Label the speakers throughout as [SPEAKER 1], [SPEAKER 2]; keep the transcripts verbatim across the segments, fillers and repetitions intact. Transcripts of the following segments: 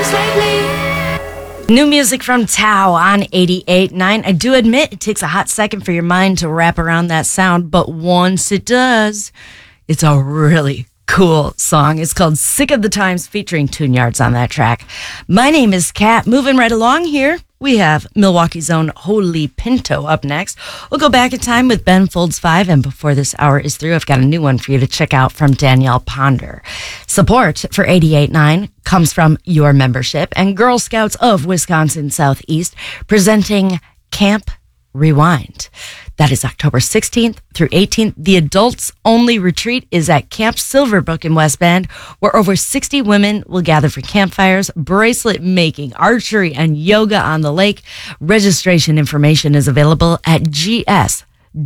[SPEAKER 1] news lately.
[SPEAKER 2] New music from Tao on eighty-eight point nine. I do admit it takes a hot second for your mind to wrap around that sound, but once it does, it's a really cool song. It's called Sick of the Times, featuring Tune Yards on that track. My name is Kat. Moving right along here, we have Milwaukee's own Holy Pinto up next. We'll go back in time with Ben Folds five, and before this hour is through, I've got a new one for you to check out from Danielle Ponder. Support for eighty-eight point nine comes from your membership and Girl Scouts of Wisconsin Southeast, presenting Camp Rewind. That is October sixteenth through eighteenth. The adults-only retreat is at Camp Silverbrook in West Bend, where over sixty women will gather for campfires, bracelet making, archery, and yoga on the lake. Registration information is available at g s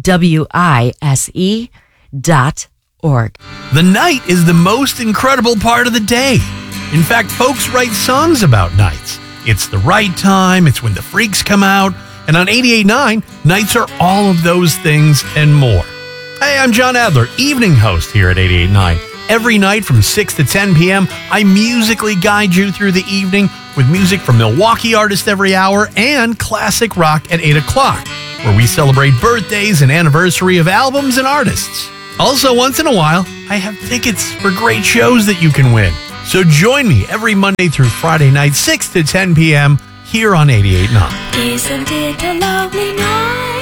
[SPEAKER 2] wise dot org.
[SPEAKER 3] The night is the most incredible part of the day. In fact, folks write songs about nights. It's the right time, it's when the freaks come out, and on eighty-eight point nine, nights are all of those things and more. Hey, I'm John Adler, evening host here at eighty-eight point nine. Every night from six to ten p.m., I musically guide you through the evening with music from Milwaukee artists every hour and classic rock at eight o'clock, where we celebrate birthdays and anniversary of albums and artists. Also, once in a while, I have tickets for great shows that you can win. So join me every Monday through Friday night, six to ten p.m., here on eighty-eight point nine.
[SPEAKER 1] Isn't it a lovely night?